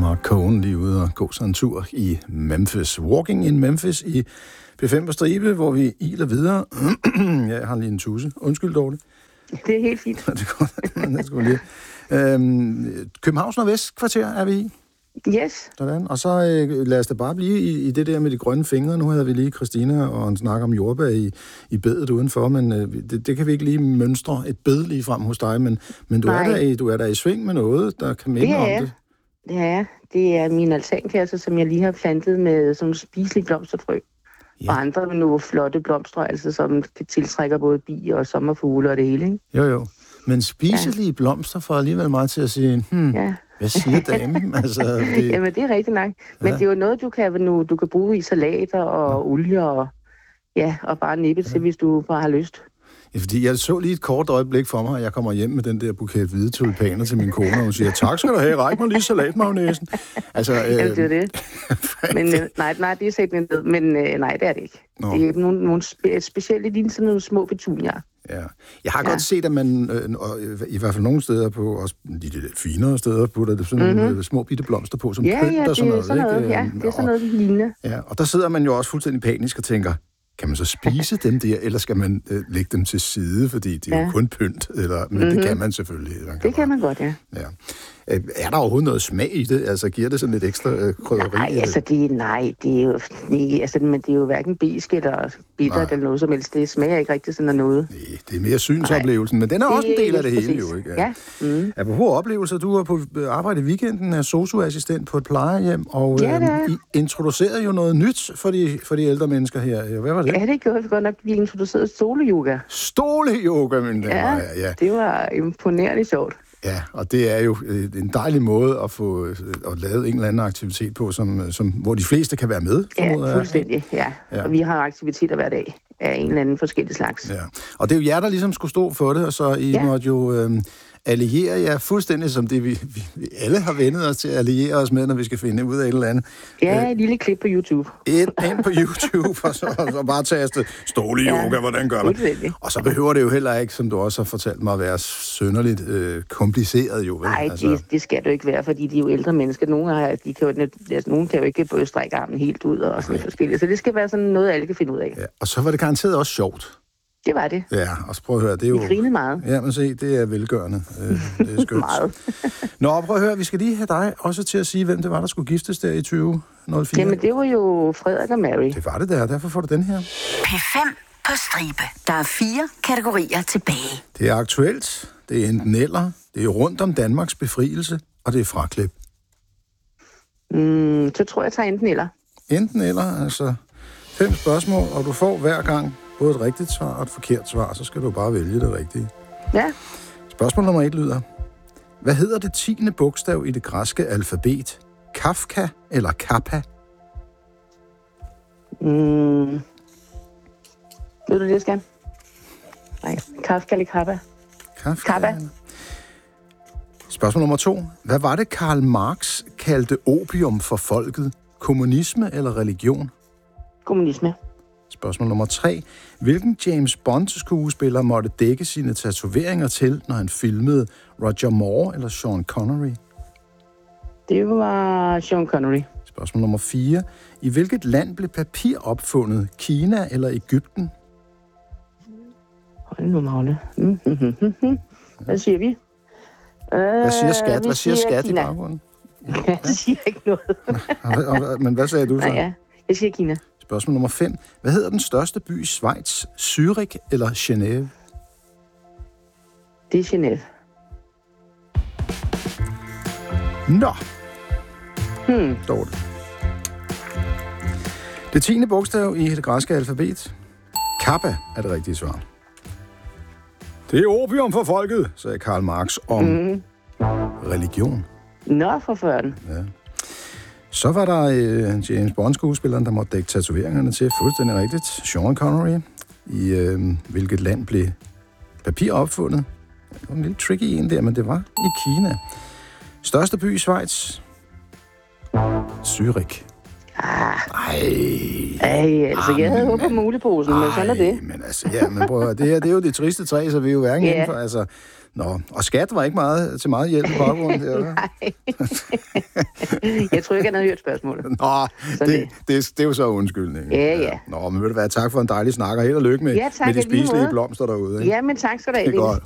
Mark Cohen lige ude og gå sig en tur i Memphis. Walking in Memphis i P5 på stribe, hvor vi iler videre. Ja, jeg har lige en tusse. Undskyld, Dorte. Det er helt fint. Det går lige. Københavns Nordvestkvarter er vi i. Yes. Sådan. Og så lad os da bare blive i det der med de grønne fingre. Nu havde vi lige Christina og en snak om jordbær i bedet udenfor, men det kan vi ikke lige mønstre et bed lige frem hos dig, men du er der i sving med noget, der kan minde om det. Det er jeg. Det er min altankasse, som jeg lige har plantet med sådan spiselige blomsterfrø. Ja. Og andre med nogle flotte blomster, altså som tiltrækker både bier og sommerfugle og det hele, ikke? Jo. Men spiselige blomster får alligevel meget til at sige, hvad siger damen? Altså, Jamen, det er rigtigt nok. Men det er jo noget, du kan bruge i salater og olie og bare nippe til, hvis du bare har lyst. Ja, fordi jeg så lige et kort øjeblik for mig, og jeg kommer hjem med den der buket hvide tulipaner til min kone, og hun siger, tak skal du have, ræk mig lige salatmagnæsen. Altså, Jamen, det er det. Men nej, det er sæt ned, men nej, det er det ikke. Nå. Det er nogle specielle lignende sådan nogle små petunier. Ja. Jeg har godt set, at man, i hvert fald nogle steder på, også de lidt finere steder, putter det sådan nogle små bitte blomster på, som pynt og sådan noget. Ja, det er sådan noget lignende. Ja, og der sidder man jo også fuldstændig panisk og tænker, kan man så spise dem der, eller skal man lægge dem til side, fordi det er jo kun pynt, men det kan man selvfølgelig. Det kan man godt, ja. Er der overhovedet noget smag i det? Altså, giver det sådan lidt ekstra krydderi? Nej, altså, det er jo... men det er jo hverken besk eller bittert eller noget som helst. Det smager ikke rigtig sådan af noget. Nej, det er mere synsoplevelsen, men den er også en del af det hele, jo, ikke? Ja. Apropos oplevelser, du var på arbejde i weekenden af sosu-assistent på et plejehjem, og I introducerede jo noget nyt for de ældre mennesker her. Hvad var det? Ja, det gjorde vi godt nok. Vi introducerede stoleyoga. Stoleyoga, mine damer. Ja, det var imponerende sjovt. Ja, og det er jo en dejlig måde at få lavet en eller anden aktivitet på, hvor de fleste kan være med. Ja, fuldstændig, ja. Og vi har aktiviteter hver dag af en eller anden forskellig slags. Ja, og det er jo jer, der ligesom skulle stå for det, og så I måtte jo alliere jer fuldstændig som det, vi alle har vendet os til at alliere os med, når vi skal finde ud af et eller andet. Ja, et lille klip på YouTube. Ind på YouTube, og så bare taste stoleyoga, hvordan gør man? Og så behøver det jo heller ikke, som du også har fortalt mig, at være synderligt kompliceret jo. Nej, det skal det jo ikke være, fordi de er jo ældre mennesker. Nogle kan jo ikke både strække armen helt ud og sådan forskelligt. Så det skal være sådan noget, alle kan finde ud af. Ja, og så var det garanteret også sjovt. Det var det. Ja, og så prøv at høre, det er jo... Vi grinede meget. Ja, men se, det er velgørende. Det er skønt. Meget. Nå, prøv at høre, vi skal lige have dig også til at sige, hvem det var, der skulle giftes der i 2004. Jamen, det var jo Frederik og Mary. Det var det der, derfor får du den her. P5 på stribe. Der er 4 kategorier tilbage. Det er aktuelt, det er enten eller, det er rundt om Danmarks befrielse, og det er fraklip. Så tror jeg tager enten eller. Enten eller, altså 5 spørgsmål, og du får hver gang både et rigtigt svar og et forkert svar, så skal du bare vælge det rigtige. Ja. Spørgsmål nummer 1 lyder: hvad hedder det 10. bogstav i det græske alfabet? Kafka eller Kappa? Ved du det, jeg skal? Nej, Kafka eller Kappa? Kappa. Spørgsmål nummer 2. Hvad var det, Karl Marx kaldte opium for folket? Kommunisme eller religion? Kommunisme. Spørgsmål nummer 3. Hvilken James Bond-skuespiller måtte dække sine tatoveringer til, når han filmede Roger Moore eller Sean Connery? Det var Sean Connery. Spørgsmål nummer 4. I hvilket land blev papir opfundet? Kina eller Egypten? Hold nu, Magne. Hvad siger vi? Hvad siger skat? Hvad siger skat i baggrunden? Jeg siger ikke noget. Men hvad sagde du så? Ja, jeg siger Kina. Spørgsmål nummer 5. Hvad hedder den største by i Schweiz? Zürich eller Genève? Det er Genève. Nå. Dårligt. Det 10. bogstav i det græske alfabet. Kappa er det rigtige svar. Det er opium for folket, sagde Karl Marx om religion. Nå, for førden. Ja. Så var der James Bond-skuespilleren, der måtte dække tatoveringerne til. Fuldstændig rigtigt. Sean Connery. I hvilket land blev papir opfundet? Det var en lille tricky en der, men det var i Kina. Største by i Schweiz? Zürich. Jeg havde håbet på muleposen, men sådan er det. Men altså, ja, men prøv at høre, det her, det er jo det triste træ, så vi er jo hverken inden for, altså... Nå, og skat var ikke til meget hjælp i baggrunden der, eller? Nej. Jeg tror ikke, han havde hørt spørgsmålet. Nå, det er jo så undskyldning. Ja. Nå, men vil du være tak for en dejlig snak, og held og lykke med de spiselige blomster derude. Ikke? Ja, men tak skal du have. Det er godt.